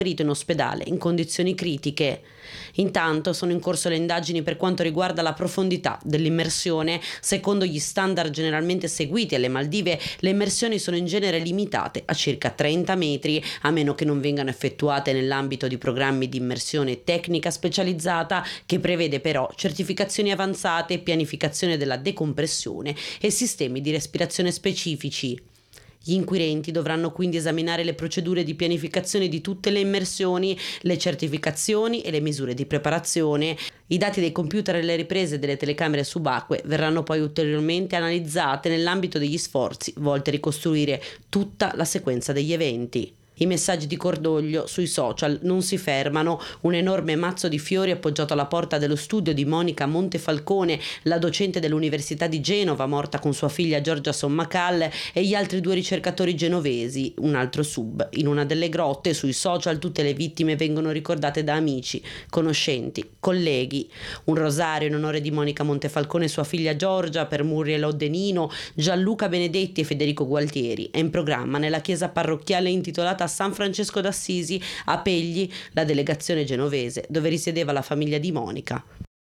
in ospedale in condizioni critiche. Intanto sono in corso le indagini per quanto riguarda la profondità dell'immersione. Secondo gli standard generalmente seguiti alle Maldive, le immersioni sono in genere limitate a circa 30 metri, a meno che non vengano effettuate nell'ambito di programmi di immersione tecnica specializzata, che prevede però certificazioni avanzate, pianificazione della decompressione e sistemi di respirazione specifici. Gli inquirenti dovranno quindi esaminare le procedure di pianificazione di tutte le immersioni, le certificazioni e le misure di preparazione. I dati dei computer e le riprese delle telecamere subacquee verranno poi ulteriormente analizzate nell'ambito degli sforzi volti a ricostruire tutta la sequenza degli eventi. I messaggi di cordoglio sui social non si fermano. Un enorme mazzo di fiori appoggiato alla porta dello studio di Monica Montefalcone, la docente dell'Università di Genova morta con sua figlia Giorgia Sommacal, e gli altri 2 ricercatori genovesi, un altro sub. In una delle grotte, sui social, tutte le vittime vengono ricordate da amici, conoscenti, colleghi. Un rosario in onore di Monica Montefalcone e sua figlia Giorgia, per Muriel Oddenino, Gianluca Benedetti e Federico Gualtieri. È in programma nella chiesa parrocchiale intitolata San Francesco d'Assisi a Pegli, la delegazione genovese, dove risiedeva la famiglia di Monica.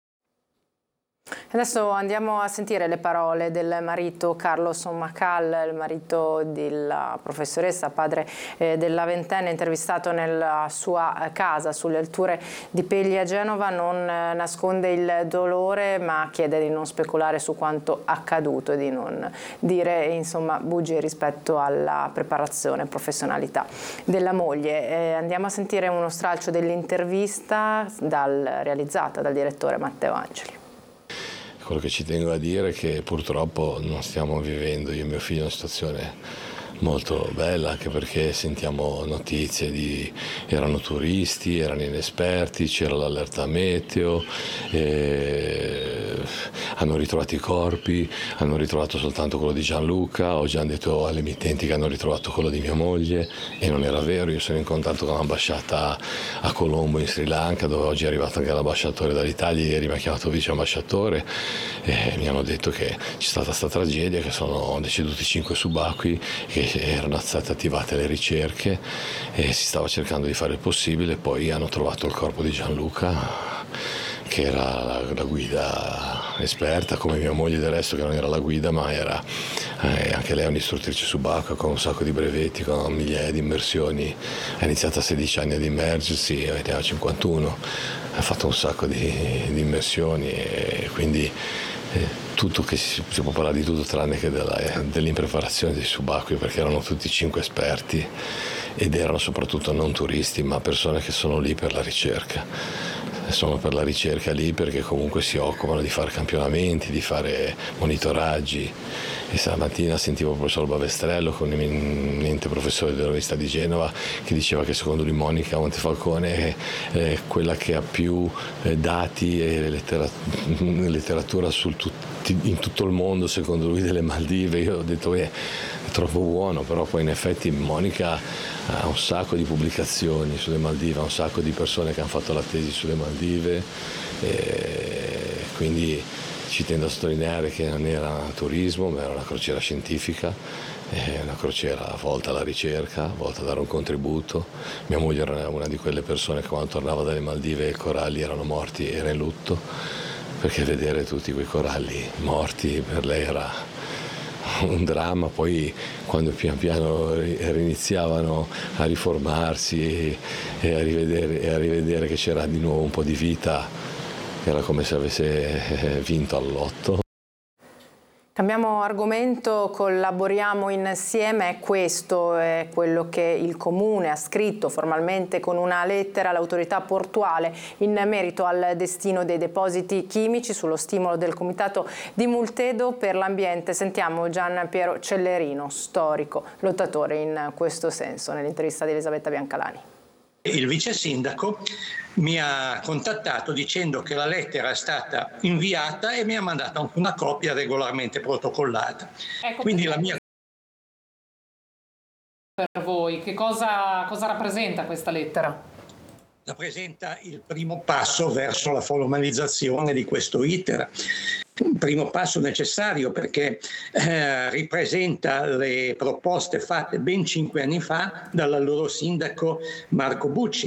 Adesso andiamo a sentire le parole del marito Carlo Sommacal, il marito della professoressa, padre della ventenne, intervistato nella sua casa sulle alture di Pegli a Genova. Non nasconde il dolore, ma chiede di non speculare su quanto accaduto e di non dire insomma bugie rispetto alla preparazione e professionalità della moglie. Andiamo a sentire uno stralcio dell'intervista realizzata dal direttore Matteo Angeli. Quello che ci tengo a dire è che purtroppo non stiamo vivendo, io e mio figlio, una situazione molto bella, anche perché sentiamo notizie erano turisti, erano inesperti, c'era l'allerta meteo, hanno ritrovato i corpi, hanno ritrovato soltanto quello di Gianluca. Oggi hanno detto alle emittenti che hanno ritrovato quello di mia moglie e non era vero. Io sono in contatto con l'ambasciata a Colombo in Sri Lanka, dove oggi è arrivato anche l'ambasciatore dall'Italia. Ieri mi ha chiamato vice ambasciatore e mi hanno detto che c'è stata questa tragedia, che sono deceduti 5 subacquei, che erano state attivate le ricerche e si stava cercando di fare il possibile. Poi hanno trovato il corpo di Gianluca, che era la guida esperta, come mia moglie del resto, che non era la guida, ma era anche lei un'istruttrice subacquea con un sacco di brevetti, con migliaia di immersioni. Ha iniziato a 16 anni ad immergersi, ne ha 51, ha fatto un sacco di immersioni e quindi tutto, che si può parlare di tutto tranne che dell'impreparazione dei subacquei, perché erano tutti 5 esperti ed erano soprattutto non turisti, ma persone che sono lì per la ricerca. Sono per la ricerca lì perché comunque si occupano di fare campionamenti, di fare monitoraggi. E stamattina sentivo il professor Bavestrello, con un eminente professore dell'Università di Genova, che diceva che secondo lui Monica Montefalcone è quella che ha più dati e letteratura in tutto il mondo, secondo lui, delle Maldive. Io ho detto è troppo buono, però poi in effetti Monica ha un sacco di pubblicazioni sulle Maldive, ha un sacco di persone che hanno fatto la tesi sulle Maldive, e quindi ci tendo a sottolineare che non era turismo, ma era una crociera scientifica, una crociera volta alla ricerca, volta a dare un contributo. Mia moglie era una di quelle persone che quando tornava dalle Maldive i coralli erano morti, era in lutto, perché vedere tutti quei coralli morti per lei era un dramma. Poi quando pian piano riniziavano a riformarsi e a rivedere che c'era di nuovo un po' di vita, era come se avesse vinto al lotto. Cambiamo argomento, collaboriamo insieme. Questo è quello che il Comune ha scritto formalmente con una lettera all'autorità portuale in merito al destino dei depositi chimici, sullo stimolo del Comitato di Multedo per l'ambiente. Sentiamo Gian Piero Cellerino, storico lottatore in questo senso, nell'intervista di Elisabetta Biancalani. Il vice sindaco mi ha contattato dicendo che la lettera è stata inviata e mi ha mandato anche una copia regolarmente protocollata. Ecco, quindi la mia... Per voi, che cosa rappresenta questa lettera? Rappresenta il primo passo verso la formalizzazione di questo iter. Un primo passo necessario perché ripresenta le proposte fatte ben 5 anni fa dall'allora sindaco Marco Bucci,